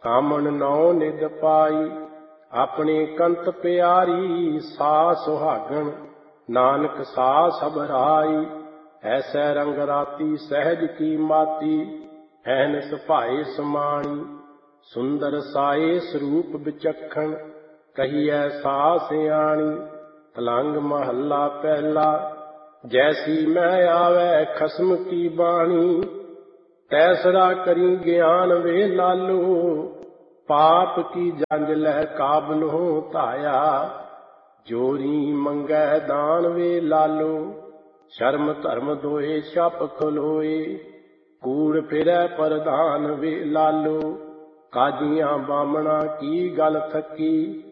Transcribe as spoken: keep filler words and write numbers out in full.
ਕਾਮਣ ਨੌ ਨਿਧ ਪਾਈ। ਆਪਣੇ ਕੰਤ ਪਿਆਰੀ ਸਾ ਸੁਹਾਗਣ, ਨਾਨਕ ਸਾ ਸਭ ਰਾਈ। ਐਸੈ ਰੰਗ ਰਾਤੀ ਸਹਿਜ ਕੀ ਮਾਤੀ, ਐਨਸ ਭਾਏ ਸਮਾਣੀ। ਸੁੰਦਰ ਸਾਏ ਸਰੂਪ ਵਿਚਖਣ, ਕਹੀਐ ਸਾ ਸਿਆਣੀ। ਤਲੰਗ ਮਹੱਲਾ ਪਹਿਲਾ। ਜੈਸੀ ਮੈਂ ਆਵੈ ਖਸਮ ਕੀ ਬਾਣੀ, ਤੈਸਰਾ ਕਰੀ ਗਿਆਨ ਵੇ ਲਾਲੋ। ਪਾਪ ਕੀ ਜੰਜ ਲੈ ਕਾਬਲੋਂ ਧਾਇਆ, ਜੋਰੀ ਮੰਗੈ ਦਾਨ ਵੇ ਲਾਲੋ। ਸ਼ਰਮ ਧਰਮ ਦੋਏ ਛਪ ਖਲੋਏ, ਕੂੜ ਫਿਰੈ ਪ੍ਰਧਾਨ ਵੇ ਲਾਲੋ। ਕਾਜੀਆਂ ਬਾਮਣਾ ਕੀ ਗਲ ਥੱਕੀ,